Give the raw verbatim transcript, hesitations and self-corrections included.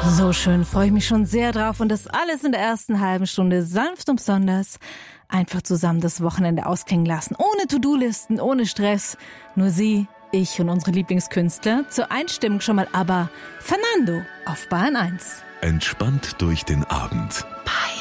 So schön, freue ich mich schon sehr drauf und das alles in der ersten halben Stunde sanft und besonders. Einfach zusammen das Wochenende ausklingen lassen, ohne To-Do-Listen, ohne Stress. Nur Sie, ich und unsere Lieblingskünstler. Zur Einstimmung schon mal aber Fernando auf Bayern eins. Entspannt durch den Abend. Bayern.